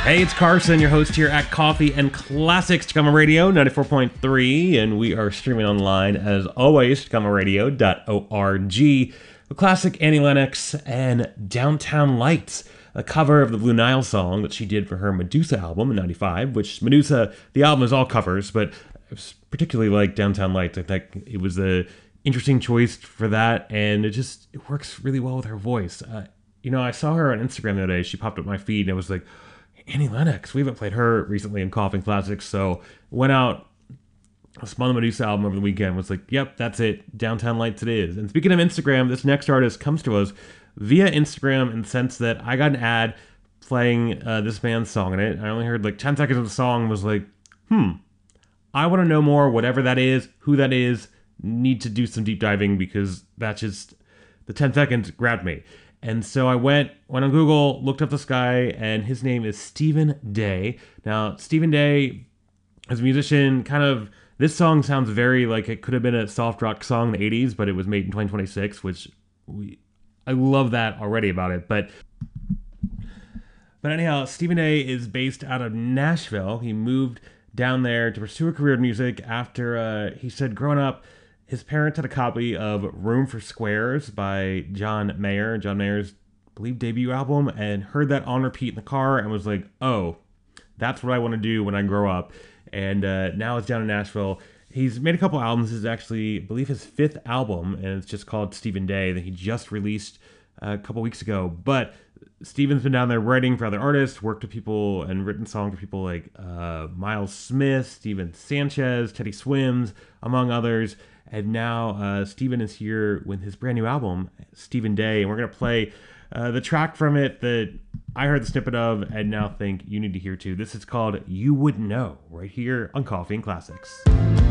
Hey, it's Carson, your host here at Coffee and Classics, Tacoma Radio 94.3, and we are streaming online as always, tacomaradio.org. The classic Annie Lennox and Downtown Lights, a cover of the Blue Nile song that she did for her Medusa album in 95, which Medusa, the album is all covers, but I particularly like Downtown Lights. I think it was a interesting choice for that, and it works really well with her voice. I saw her on Instagram the other day. She popped up my feed, and I was like, Annie Lennox. We haven't played her recently in Coffee and Classics, so went out, spun the Medusa album over the weekend, was like, yep, that's it. Downtown Lights it is. And speaking of Instagram, this next artist comes to us via Instagram in the sense that I got an ad playing this band's song in it. I only heard like 10 seconds of the song, was like, I want to know more, whatever that is, who that is, need to do some deep diving because that's just, the 10 seconds grabbed me. And so I went on Google, looked up this guy, and his name is Stephen Day. Now, Stephen Day, as a musician, this song sounds very like it could have been a soft rock song in the 80s, but it was made in 2026, which I love that already about it. But anyhow, Stephen Day is based out of Nashville. He moved down there to pursue a career in music after, he said, growing up, his parents had a copy of Room for Squares by John Mayer, John Mayer's, I believe, debut album, and heard that on repeat in the car and was like, oh, that's what I want to do when I grow up. And now it's down in Nashville. He's made a couple albums. This is actually, I believe, his fifth album, and it's just called Stephen Day that he just released a couple weeks ago. But Stephen's been down there writing for other artists, worked with people and written songs for people like Miles Smith, Steven Sanchez, Teddy Swims, among others. And now Stephen is here with his brand new album, Stephen Day. And we're going to play the track from it that I heard the snippet of and now think you need to hear too. This is called You Wouldn't Know, right here on Coffee and Classics.